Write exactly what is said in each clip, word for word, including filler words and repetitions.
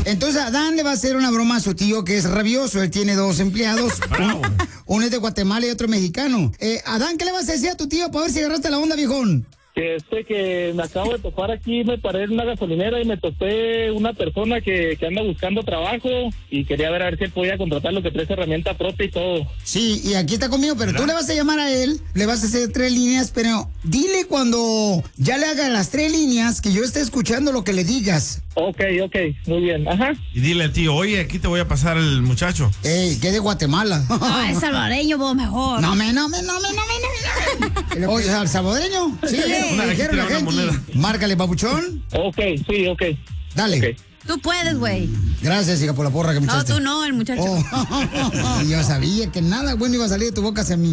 Entonces Adán le va a hacer una broma a su tío que es rabioso. Él tiene dos empleados. Uno, uno es de Guatemala y otro mexicano. Eh, Adán, ¿qué le vas a decir a tu tío para ver si agarraste la onda, viejón? Que este que me acabo de topar aquí, me paré en una gasolinera y me topé una persona que, que anda buscando trabajo y quería ver a ver si él podía contratar lo que trae herramienta propia y todo. Sí, y aquí está conmigo, pero tú le vas a llamar a él, le vas a hacer tres líneas, pero dile cuando ya le haga las tres líneas que yo esté escuchando lo que le digas. Ok, ok, muy bien, ajá. Y dile al tío, oye, aquí te voy a pasar el muchacho. Ey, que es de Guatemala. No, es salvadoreño, vos mejor. No me, no me, no me, no me, no me. Oye, ¿al salvadoreño? Sí, Una, me dijeron la una gente. moneda. Márcale, papuchón. Ok, sí, ok. Dale. Okay. Tú puedes, güey. Gracias, hija, por la porra que me No, echaste. tú no, el muchacho. Oh. Yo sabía que nada bueno iba a salir de tu boca hacia mí.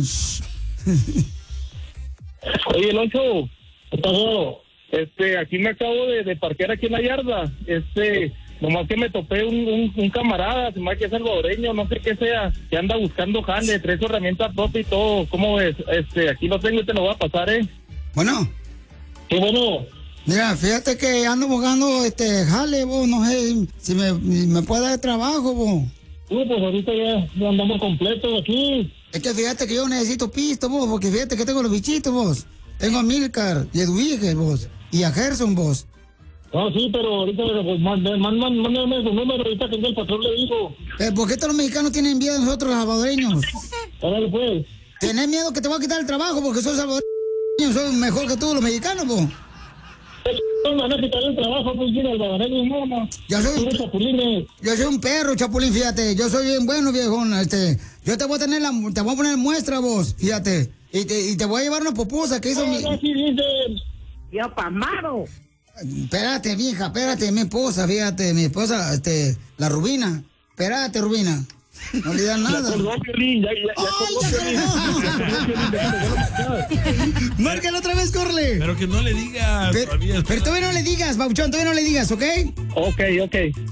Oye, Loncho, ¿qué pasó? Este, aquí me acabo de, de parquear aquí en la yarda. Este, nomás que me topé un, un, un camarada, se me hace que es salvadoreño, no sé qué sea, que anda buscando jale, trae su herramienta propia y todo. ¿Cómo ves? Este, aquí lo tengo y te lo voy a pasar, ¿eh? Bueno. Qué bueno. Mira, fíjate que ando buscando este jale, vos, no sé si me, me puede dar trabajo, vos. Uh, pues ahorita ya, ya andamos completos aquí. Es que fíjate que yo necesito pisto, vos, porque fíjate que tengo los bichitos, vos. Tengo a Milcar y a Edwige, vos. Y a Gerson, vos. No, sí, pero ahorita pues, mándame, mándame su número, ahorita que el patrón le digo. Eh, ¿Por qué todos los mexicanos tienen miedo a nosotros, los salvadoreños? Órale, pues. Tenés miedo que te voy a quitar el trabajo porque soy salvadoreño, soy mejor que todos los mexicanos, vos. No van a quitar el trabajo, pues, mira, el salvadoreño, no, no. Yo soy, chapulines. yo soy un perro, chapulín, fíjate. Yo soy bien bueno, viejón. Este, yo te voy a tener la, te voy a poner muestra, vos, fíjate. Y te, y te voy a llevar una pupusa que hizo no, mi... No, sí, dice. Yo pasmado. Espérate, vieja, espérate, mi esposa, fíjate, mi esposa, este, la Rubina. Espérate, Rubina. No le das nada. Ya colgó Piolín, ya, ya, ya colgó Piolín. Márcala otra vez, corre. Pero que no le digas. Pero, todavía, pero todavía no le digas, Bauchón, todavía no le digas, ¿ok? Ok, ok.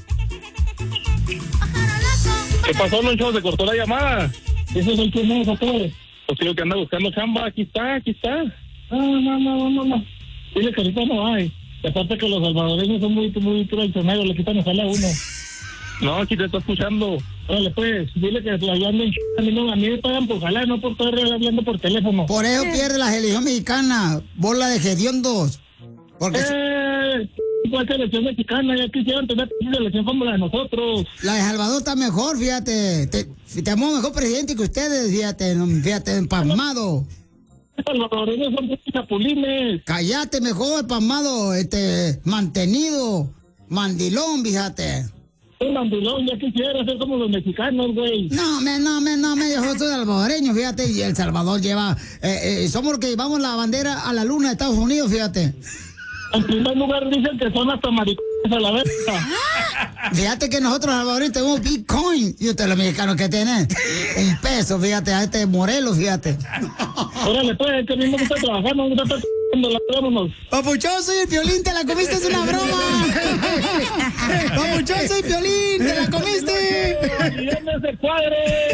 ¿Qué pasó, Loncho? ¿Se cortó la llamada? Ese es el que no, pues. Pues digo que anda buscando chamba. Aquí está, aquí está. No, no, no, no, no. Dile que ahorita no hay. Y aparte que los salvadoreños son muy, muy traicioneros, le quitan el jale a uno. No, aquí te está escuchando. Órale, pues, dile que la llanden. A mí no, a mí me pagan por jalar, no por estar hablando por teléfono. Por eso pierde la selección mexicana, bola de hediondos. Porque Eh, ¿cuál selección mexicana? Ya quisieran tener una selección como la de nosotros. la de Salvador está mejor, fíjate. Te, tenemos mejor presidente que ustedes, fíjate, no, fíjate, empalmado. Los salvadoreños son chapulines. Cállate mejor, empalmado, este, mantenido, mandilón, fíjate. Un mandilón, ya quisiera ser como los mexicanos, güey. No, me, no, me, no, me, yo soy salvadoreño, fíjate, y El Salvador lleva, eh, eh, somos los que llevamos la bandera a la luna de Estados Unidos, fíjate. En primer lugar dicen que son hasta maricones a la vez. Fíjate que nosotros salvadoreños tenemos Bitcoin, y ustedes los mexicanos que tienen un peso, fíjate, a este Morelos, fíjate. Órale, pues, que a mí me gusta trabajar, no me gusta estar la vámonos. Papuchón, soy el Piolín, te la comiste, es una broma. Papuchón, soy Piolín, te la comiste. ¡Ese cuadre!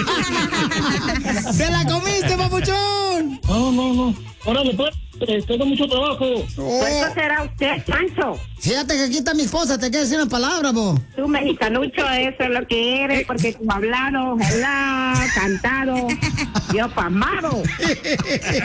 ¡Se la comiste, papuchón! No, no, no. Órale, pues, eh, tengo mucho trabajo. Oh. Eso será usted, Pancho. Fíjate que aquí está mi esposa, te quiero decir una palabra, vos. Tú, mexicanucho, eso es lo que eres, porque tú hablado, helado, cantado, yo pasmado.